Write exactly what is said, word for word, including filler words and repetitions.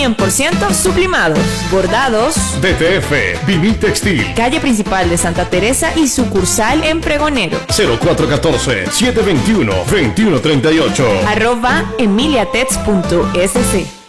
cien por ciento sublimados, bordados. D T F, Vinil Textil. Calle principal de Santa Teresa y sucursal en Pregonero. cero cuatro uno cuatro, siete dos uno, dos uno tres ocho. Arroba emiliatex punto es ce.